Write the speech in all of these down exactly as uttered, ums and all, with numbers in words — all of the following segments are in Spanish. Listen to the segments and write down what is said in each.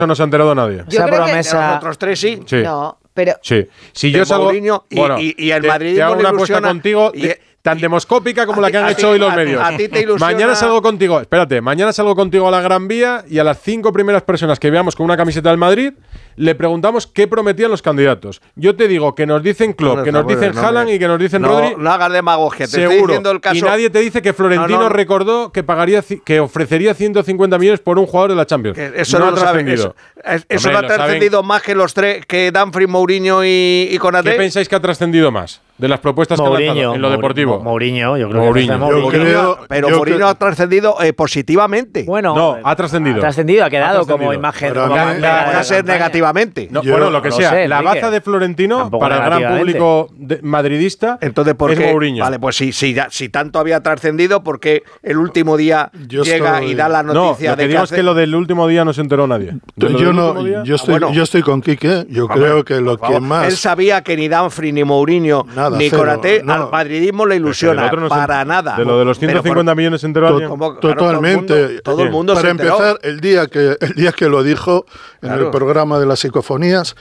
no se ha enterado nadie. Yo Esa creo promesa... que Los otros tres sí. Sí. no, pero Sí. Si De yo salgo... Mourinho y, bueno, y, y el te- madridismo te hago le una apuesta ilusiona, contigo... y- de- tan demoscópica como a la ti- que han a hecho ti- hoy los a- medios. a ti te ilusiona- Mañana salgo contigo, espérate, mañana salgo contigo a la Gran Vía y a las cinco primeras personas que veamos con una camiseta del Madrid le preguntamos qué prometían los candidatos. Yo te digo que nos dicen Klopp, No, que nos no, dicen no, Haaland no, y que nos dicen no, Rodri. No hagas demagogia, te estoy Seguro. diciendo el caso. Y nadie te dice que Florentino No, no. recordó que pagaría ci- que ofrecería ciento cincuenta millones por un jugador de la Champions. Que Eso no, no, ha lo saben. trascendido. Eso, es- eso Hombre, no ha lo saben. trascendido más que los tres, que Dumfries, Mourinho y, y ¿Qué Konaté. pensáis que ha trascendido más de las propuestas que han Mourinho, lanzado en lo Mour- deportivo? Mourinho, yo creo Mourinho. que Yo Mourinho. creo- pero yo Mourinho creo- ha trascendido eh, positivamente. Bueno, No, eh, ha trascendido. Ha trascendido, ha quedado Ha trascendido. como imagen. Para como mí- bandera de Puede la ser campaña. negativamente. No, Yo bueno, lo que no sea. sé, la Enrique. baza de Florentino Tampoco para el gran negativamente. público de- madridista Entonces, ¿por es qué? Mourinho. Vale, pues si, si, ya- si tanto había trascendido, ¿por qué el último día Yo llega estoy- y da la no, noticia lo que de digo que es que lo del último día no se enteró nadie. De lo Yo, del no, último día- yo, estoy, Ah, bueno. yo estoy con Quique. Yo creo que lo Por que favor, más. él sabía que ni Dumfries, ni Mourinho, Nada, ni cero, Konaté no. al madridismo le Pero ilusiona. el otro no se- para nada. De lo de los Pero ciento cincuenta millones se enteró por- alguien. como- claro, Totalmente. Todo el mundo, todo el Sí. mundo Para se enteró. empezar, el día que el día que lo dijo en Claro. el programa de las psicofonías,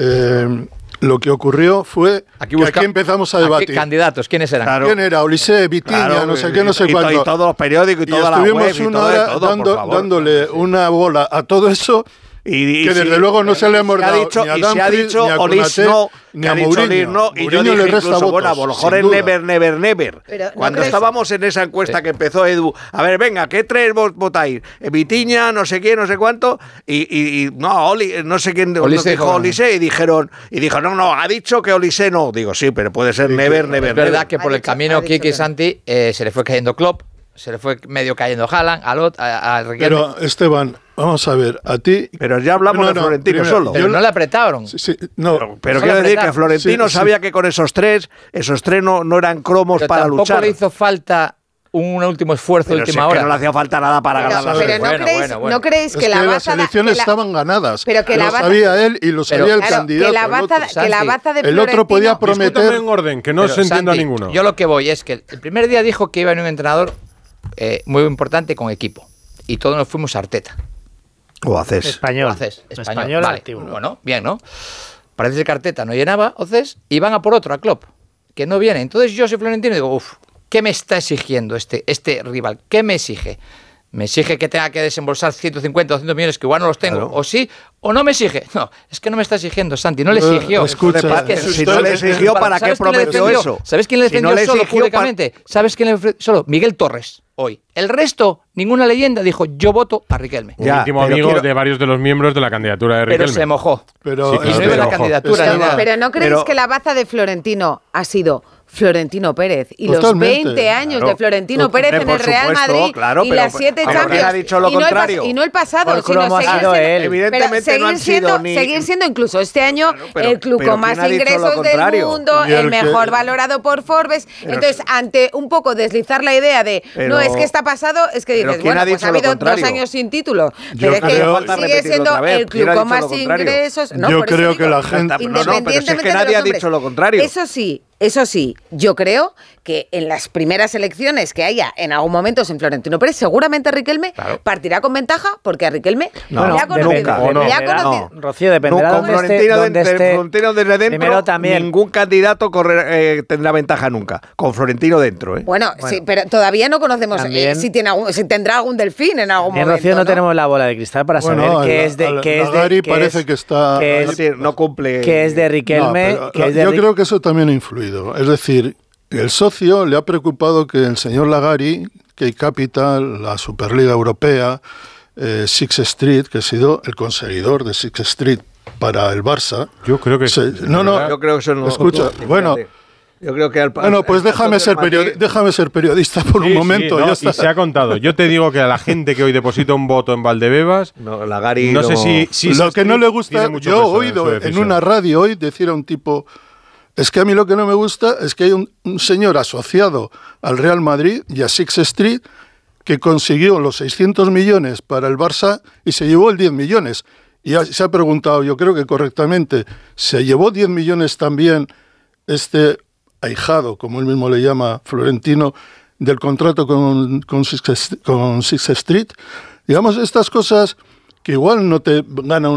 eh, lo que ocurrió fue Aquí, que busca- aquí empezamos a aquí debatir. candidatos, ¿quiénes eran? Claro. ¿Quién era? Ulisé, Vitiña, Claro, no sé y- qué, no sé y, cuánto. Y todos los periódicos y Y toda la estuvimos web y una todo, de hora todo, por dando- favor. dándole una bola a todo eso. Y, y que sí, desde luego no se le hemos se ha dado dicho, ni a y se ha Dumfries, dicho ni a Olis Konaté, no, ni que a ha dicho Mourinho. Olis no, y yo Mourinho dije le resta incluso, bueno, a votos, lo mejor sin el duda. never, never, never. Pero, ¿no Cuando crees? estábamos en esa encuesta que empezó Edu, a ver, venga, ¿qué tres vos votáis? Eh, Vitiña, no sé quién, no sé cuánto, y, y, y no, Oli, no sé quién nos Olise dijo dijo, Olise, y dijeron, y dijo, no, no, ha dicho que Olise no. Digo, sí, pero puede ser never, never, Es verdad never. que por Ha el dicho- camino ha dicho Kiki que y no. Santi eh, se le fue cayendo Klopp, se le fue medio cayendo Haaland, a Lot, a, a Riquelme, pero, Pero, Esteban, vamos a ver, a ti. Pero ya hablamos No, de no, Florentino primero, solo. yo- no le apretaron. Sí, sí, no, Pero No quiero le decir que apretaron. Florentino Sí, sí. sabía que con esos tres, esos tres no, no eran cromos Pero para tampoco luchar. le hizo falta un último esfuerzo de Pero si última es que hora. no le hacía falta nada para Pero, ganar las pero no, Bueno, creéis, bueno, bueno. ¿no creéis es que la las baza da- elecciones que la- estaban ganadas. pero que la lo baza- sabía él y lo sabía Pero- el claro, candidato. que la el baza, otro. que la Santi, baza de el otro Florentino- podía Discútame prometer. en orden, que no Pero, se entienda Santi, ninguno. Yo lo que voy es que el primer día dijo que iba en un entrenador eh, muy importante con equipo. Y todos nos fuimos a Arteta. O haces. Español. Océs, español. Español Vale. activo. Bueno, bien, ¿no? Parece que Arteta no llenaba Océs y van a por otro, a Klopp, que no viene. Entonces yo soy Florentino y digo, uff, ¿qué me está exigiendo este, este rival? ¿Qué me exige? ¿Me exige que tenga que desembolsar ciento cincuenta o doscientos millones que igual no los tengo? Claro. ¿O sí? ¿O no me exige? No, es que no me está exigiendo, Santi, no le Eh, exigió. escucha, Es que si su- no le exigió, ¿para qué ¿Sabes quién le prometió defendió? eso? ¿Sabes quién le Si defendió no le solo exigió, pa- públicamente? ¿Sabes quién le defendió solo? Miguel Torres, hoy. El resto, ninguna leyenda dijo, yo voto a Riquelme. Un Ya, íntimo pero amigo quiero- de varios de los miembros de la candidatura de Pero Riquelme. se mojó. Pero, Sí, Y no claro, iba en la ojo. candidatura Pero- ni nada. Pero ¿no creéis Pero- que la baza de Florentino ha sido Florentino Pérez y Totalmente. los veinte años Claro. de Florentino Hombre, Pérez en por el Real supuesto, Madrid claro, y pero- las siete pero Champions? ¿quién ha dicho lo y, no el pas- contrario? y no el pasado, Por sino cómo ha seguir sido siendo, él. Evidentemente pero seguir no han siendo, sido ni- seguir siendo incluso este año Claro, pero- el club pero con más ¿quién ha dicho lo ingresos del contrario? mundo, Y el el que- mejor valorado por Forbes. Entonces, ante un poco deslizar la idea de Pero- no es que está pasado, es que pero dices, ¿quién bueno, ha pues dicho ha lo habido dos contrario? años sin título. Yo Pero es que creo- Falta sigue repetirlo siendo otra vez. el ¿Quién club ha con dicho más lo contrario? ingresos. No, Yo por eso creo digo, que la gente- No, no, pero si es independientemente que de nadie los ha dicho nombres. lo contrario. Eso sí, eso sí, yo creo que en las primeras elecciones que haya en algún momento sin Florentino Pérez, seguramente Riquelme partirá con ventaja porque a Riquelme No, le ha conocido. nunca. le ha Dependerá, conocido. no. Rocío, dependerá No, con dónde esté, Florentino, de- dónde de- esté. Florentino desde dentro, Primero también. ningún candidato corre- eh, tendrá ventaja nunca. Con Florentino dentro, ¿eh? Bueno, sí, pero todavía no conocemos eh, También- si, tiene algún- si tendrá algún delfín en algún En momento. Rocío no, ¿no? tenemos la bola de cristal para Bueno, saber al- qué es de al- qué es de Lagari qué parece es- que está- qué No es, tiene- no cumple. qué es de Riquelme, No, pero qué es de yo Ri- creo que eso también ha influido. Es decir, el socio le ha preocupado que el señor Lagari, Key Capital, la Superliga Europea, eh, Six Street, que ha sido el conseguidor de Six Street para el Barça. Yo creo que se- sí, no, no, ¿verdad? Yo creo que eso no. Escucha, Fíjate. bueno. Yo creo que al Bueno, pues al- déjame al- ser, Madrid- periodi- déjame ser periodista por Sí, un sí, momento. no, ya y está. se ha contado. Yo te digo que a la gente que hoy deposita un voto en Valdebebas, No, Lagari no no- sé si, si Lo se- que no le gusta, tiene mucho yo he peso en oído su en decisión. una radio hoy decir a un tipo, es que a mí lo que no me gusta es que hay un, un señor asociado al Real Madrid y a Six Street que consiguió los seiscientos millones para el Barça y se llevó el diez millones. Y ha- se ha preguntado, yo creo que correctamente, ¿se llevó diez millones también este ahijado, como él mismo le llama, Florentino, del contrato con, con, Six, con Six Street? Digamos, estas cosas que igual no te gana